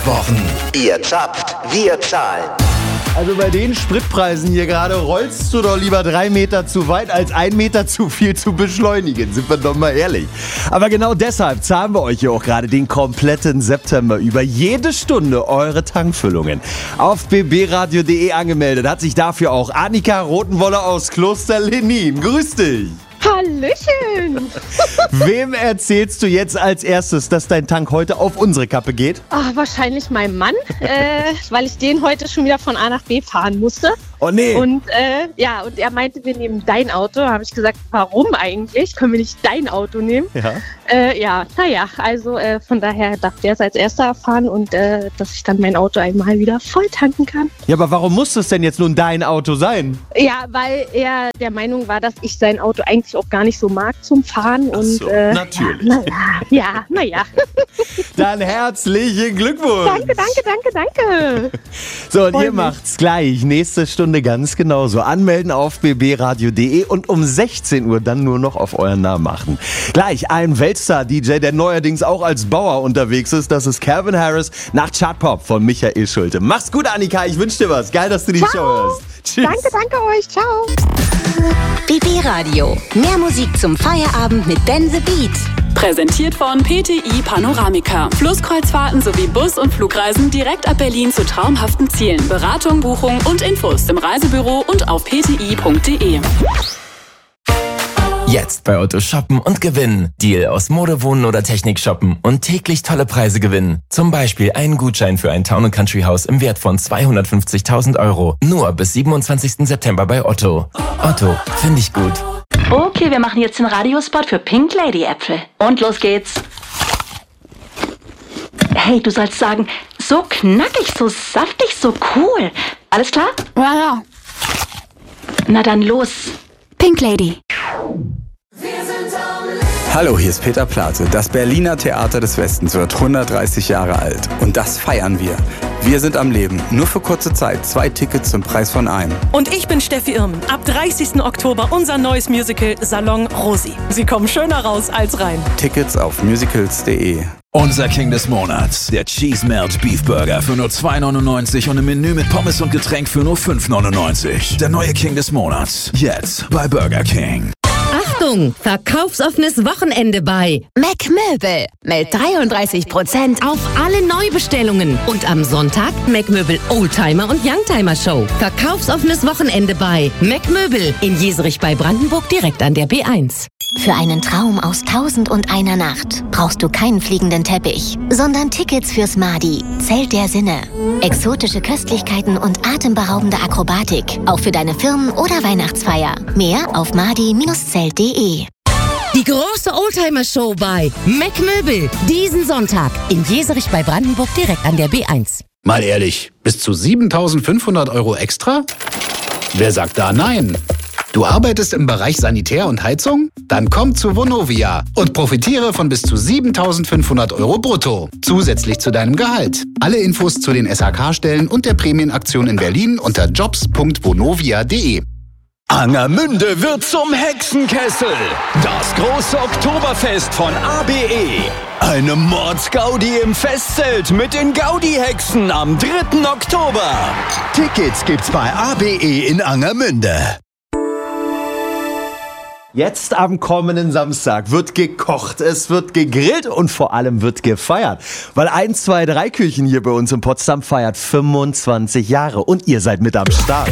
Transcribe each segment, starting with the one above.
Tankwochen. Ihr zapft, wir zahlen. Also bei den Spritpreisen hier gerade rollst du doch lieber 3 Meter zu weit, als 1 Meter zu viel zu beschleunigen. Sind wir doch mal ehrlich. Aber genau deshalb zahlen wir euch hier auch gerade den kompletten September über jede Stunde eure Tankfüllungen. Auf bbradio.de angemeldet hat sich dafür auch Annika Rotenwoller aus Kloster Lenin. Grüß dich. Hallöchen! Wem erzählst du jetzt als erstes, dass dein Tank heute auf unsere Kappe geht? Wahrscheinlich meinem Mann, weil ich den heute schon wieder von A nach B fahren musste. Oh nee. Und und er meinte, wir nehmen dein Auto. Da habe ich gesagt, warum eigentlich? Können wir nicht dein Auto nehmen? Ja. Also von daher darf der es als erster erfahren und dass ich dann mein Auto einmal wieder voll tanken kann. Ja, aber warum muss es denn jetzt nun dein Auto sein? Ja, weil er der Meinung war, dass ich sein Auto eigentlich auch gar nicht so mag zum Fahren. Ach und so, natürlich. Naja. Dann herzlichen Glückwunsch. Danke. So, und ihr macht's gleich. Nächste Stunde ganz genauso. Anmelden auf bbradio.de und um 16 Uhr dann nur noch auf euren Namen achten. Gleich ein Weltstar-DJ, der neuerdings auch als Bauer unterwegs ist. Das ist Calvin Harris nach Chartpop von Michael Schulte. Mach's gut, Annika. Ich wünsche dir was. Geil, dass du die Show hörst. Tschüss. Danke euch. Ciao. BB-Radio. Mehr Musik zum Feierabend mit Ben the Beat. Präsentiert von PTI Panoramica. Flusskreuzfahrten sowie Bus- und Flugreisen direkt ab Berlin zu traumhaften Zielen. Beratung, Buchung und Infos im Reisebüro und auf pti.de. Jetzt bei Otto shoppen und gewinnen. Deal aus Mode, Wohnen oder Technik shoppen und täglich tolle Preise gewinnen. Zum Beispiel einen Gutschein für ein Town & Country Haus im Wert von 250.000 €. Nur bis 27. September bei Otto. Otto, finde ich gut. Okay, wir machen jetzt den Radiospot für Pink Lady Äpfel. Und los geht's. Hey, du sollst sagen, so knackig, so saftig, so cool. Alles klar? Ja. Na dann los. Pink Lady. Hallo, hier ist Peter Plate. Das Berliner Theater des Westens wird 130 Jahre alt. Und das feiern wir. Wir sind am Leben. Nur für kurze Zeit. 2 Tickets zum Preis von einem. Und ich bin Steffi Irmen. Ab 30. Oktober unser neues Musical Salon Rosi. Sie kommen schöner raus als rein. Tickets auf musicals.de. Unser King des Monats, der Cheese Melt Beef Burger für nur 2,99 und im Menü mit Pommes und Getränk für nur 5,99. Der neue King des Monats, jetzt bei Burger King. Achtung, verkaufsoffenes Wochenende bei McMöbel mit 33% auf alle Neubestellungen. Und am Sonntag McMöbel Oldtimer und Youngtimer Show. Verkaufsoffenes Wochenende bei McMöbel in Jeserich bei Brandenburg direkt an der B1. Für einen Traum aus 1001 Nacht brauchst du keinen fliegenden Teppich, sondern Tickets fürs Madi, Zelt der Sinne. Exotische Köstlichkeiten und atemberaubende Akrobatik, auch für deine Firmen- oder Weihnachtsfeier. Mehr auf madi-zelt.de. Die große Oldtimer-Show bei McMöbel diesen Sonntag in Jeserich bei Brandenburg direkt an der B1. Mal ehrlich, bis zu 7.500 € extra? Wer sagt da nein? Du arbeitest im Bereich Sanitär und Heizung? Dann komm zu Vonovia und profitiere von bis zu 7.500 € brutto. Zusätzlich zu deinem Gehalt. Alle Infos zu den SHK-Stellen und der Prämienaktion in Berlin unter jobs.vonovia.de. Angermünde wird zum Hexenkessel. Das große Oktoberfest von ABE. Eine Mordsgaudi im Festzelt mit den Gaudi-Hexen am 3. Oktober. Tickets gibt's bei ABE in Angermünde. Jetzt am kommenden Samstag wird gekocht, es wird gegrillt und vor allem wird gefeiert. Weil 1, 2, 3 Küchen hier bei uns in Potsdam feiert 25 Jahre und ihr seid mit am Start.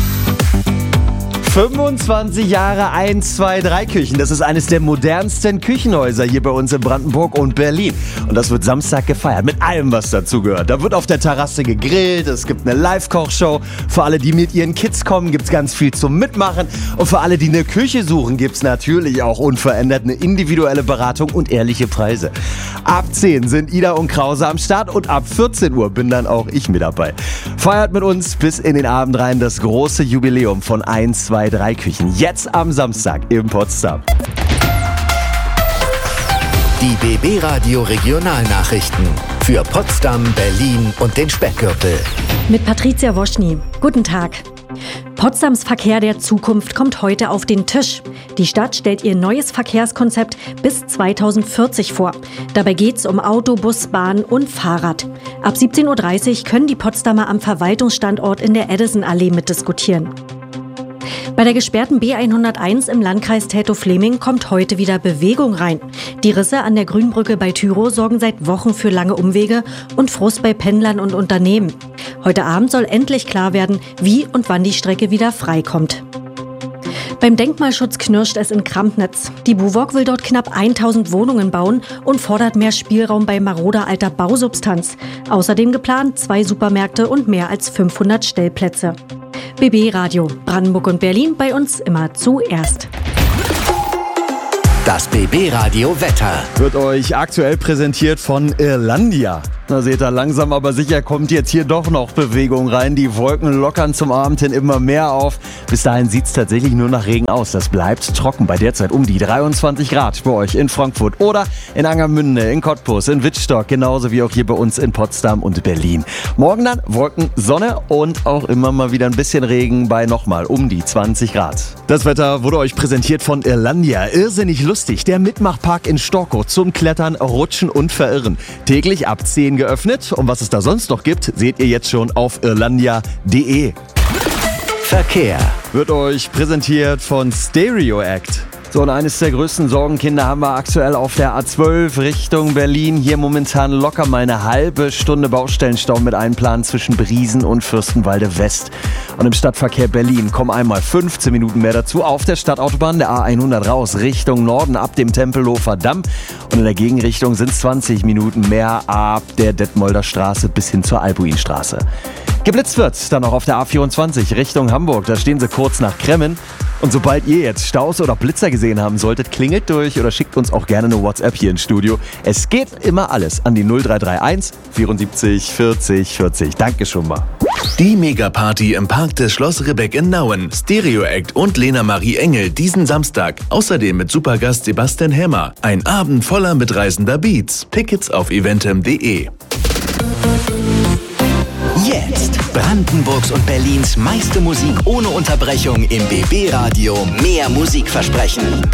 25 Jahre 1, 2, 3 Küchen. Das ist eines der modernsten Küchenhäuser hier bei uns in Brandenburg und Berlin. Und das wird Samstag gefeiert mit allem, was dazu gehört. Da wird auf der Terrasse gegrillt, es gibt eine Live-Kochshow. Für alle, die mit ihren Kids kommen, gibt's ganz viel zum Mitmachen. Und für alle, die eine Küche suchen, gibt's natürlich auch unverändert eine individuelle Beratung und ehrliche Preise. Ab 10 sind Ida und Krause am Start und ab 14 Uhr bin dann auch ich mit dabei. Feiert mit uns bis in den Abend rein das große Jubiläum von 1, 2, 3 Küchen. Jetzt am Samstag in Potsdam. Die BB Radio Regionalnachrichten für Potsdam, Berlin und den Speckgürtel. Mit Patricia Woschny. Guten Tag. Potsdams Verkehr der Zukunft kommt heute auf den Tisch. Die Stadt stellt ihr neues Verkehrskonzept bis 2040 vor. Dabei geht es um Auto, Bus, Bahn und Fahrrad. Ab 17:30 Uhr können die Potsdamer am Verwaltungsstandort in der Edison-Allee mitdiskutieren. Bei der gesperrten B101 im Landkreis Teltow-Fläming kommt heute wieder Bewegung rein. Die Risse an der Grünbrücke bei Tyrow sorgen seit Wochen für lange Umwege und Frust bei Pendlern und Unternehmen. Heute Abend soll endlich klar werden, wie und wann die Strecke wieder freikommt. Beim Denkmalschutz knirscht es in Krampnitz. Die BUWOG will dort knapp 1000 Wohnungen bauen und fordert mehr Spielraum bei maroder alter Bausubstanz. Außerdem geplant 2 Supermärkte und mehr als 500 Stellplätze. BB Radio, Brandenburg und Berlin, bei uns immer zuerst. Das BB Radio Wetter wird euch aktuell präsentiert von Irlandia. Na seht ihr, langsam aber sicher kommt jetzt hier doch noch Bewegung rein. Die Wolken lockern zum Abend hin immer mehr auf. Bis dahin sieht es tatsächlich nur nach Regen aus. Das bleibt trocken bei derzeit um die 23 Grad bei euch in Frankfurt oder in Angermünde, in Cottbus, in Wittstock, genauso wie auch hier bei uns in Potsdam und Berlin. Morgen dann Wolken, Sonne und auch immer mal wieder ein bisschen Regen bei nochmal um die 20 Grad. Das Wetter wurde euch präsentiert von Irlandia. Irrsinnig lustig, der Mitmachpark in Storkow zum Klettern, Rutschen und Verirren. Täglich ab 10 geöffnet. Und was es da sonst noch gibt, seht ihr jetzt schon auf irlandia.de. Verkehr wird euch präsentiert von Stereo Act. So, und eines der größten Sorgenkinder haben wir aktuell auf der A12 Richtung Berlin. Hier momentan locker mal eine halbe Stunde Baustellenstau mit Einplan zwischen Briesen und Fürstenwalde West. Und im Stadtverkehr Berlin kommen einmal 15 Minuten mehr dazu auf der Stadtautobahn der A100 raus Richtung Norden ab dem Tempelhofer Damm. Und in der Gegenrichtung sind es 20 Minuten mehr ab der Detmolder Straße bis hin zur Albuinstraße. Geblitzt wird dann noch auf der A24 Richtung Hamburg. Da stehen sie kurz nach Kremmen. Und sobald ihr jetzt Staus oder Blitzer gesehen haben solltet, klingelt durch oder schickt uns auch gerne eine WhatsApp hier ins Studio. Es geht immer alles an die 0331 74 40 40. Danke schon mal. Die Megaparty im Park des Schloss Ribbeck in Nauen. Stereo Act und Lena Marie Engel diesen Samstag. Außerdem mit Supergast Sebastian Hämmer. Ein Abend voller mitreißender Beats. Tickets auf eventem.de. Jetzt Brandenburgs und Berlins meiste Musik ohne Unterbrechung im BB Radio. Mehr Musikversprechen.